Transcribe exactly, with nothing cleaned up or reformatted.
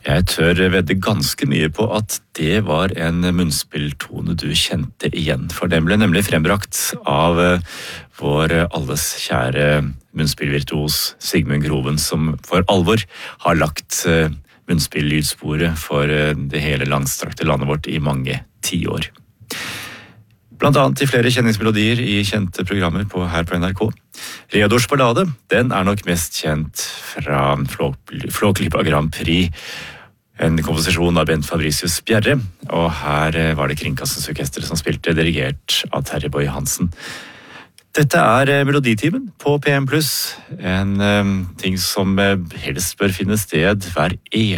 Jeg tør vedde ganske mye på at det var en munnspilltone du kjente igjen, for den ble nemlig frembrakt av vår alles kjære munnspillvirtuos Sigmund Groven, som for alvor har lagt munnspillydsporet for det hele langstrakte landet vårt i mange tiår. Blant annet i flere kjenningsmelodier i kjente programmer på, her på N R K. Reodors ballade, den er nok mest kjent fra Flåklypa Grand Prix, en komposisjon av Bent Fabricius Bjerre, og her var det Kringkastningsorkestret som spilte, dirigert av Terje Boy Hansen. Dette er meloditimen på P M pluss, en um, ting som helst bør finne sted hver